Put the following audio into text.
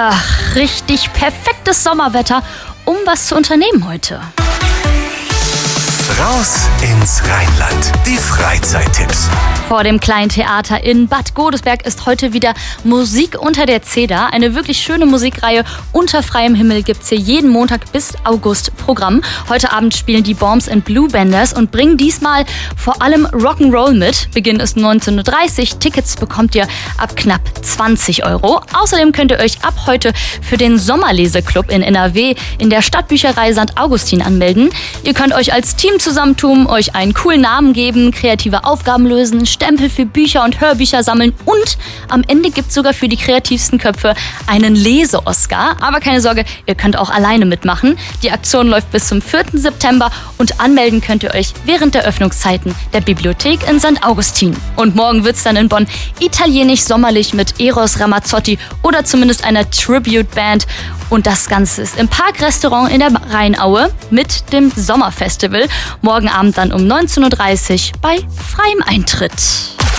Ach, richtig perfektes Sommerwetter, um was zu unternehmen heute. Raus ins Rheinland. Die Freizeittipps. Vor dem kleinen Theater in Bad Godesberg ist heute wieder Musik unter der Zeder. Eine wirklich schöne Musikreihe unter freiem Himmel gibt's hier jeden Montag bis August Programm. Heute Abend spielen die Bombs and Blue Banders und bringen diesmal vor allem Rock'n'Roll mit. Beginn ist 19:30 Uhr. Tickets bekommt ihr ab knapp 20 €. Außerdem könnt ihr euch ab heute für den Sommerleseklub in NRW in der Stadtbücherei St. Augustin anmelden. Ihr könnt euch als Team zusammentun, euch einen coolen Namen geben, kreative Aufgaben lösen, Stempel für Bücher und Hörbücher sammeln und am Ende gibt es sogar für die kreativsten Köpfe einen Lese-Oscar. Aber keine Sorge, ihr könnt auch alleine mitmachen. Die Aktion läuft bis zum 4. September und anmelden könnt ihr euch während der Öffnungszeiten der Bibliothek in St. Augustin. Und morgen wird es dann in Bonn italienisch sommerlich mit Eros Ramazzotti oder zumindest einer Tribute-Band. Und das Ganze ist im Parkrestaurant in der Rheinaue mit dem Sommerfestival. Morgen Abend dann um 19:30 Uhr bei freiem Eintritt.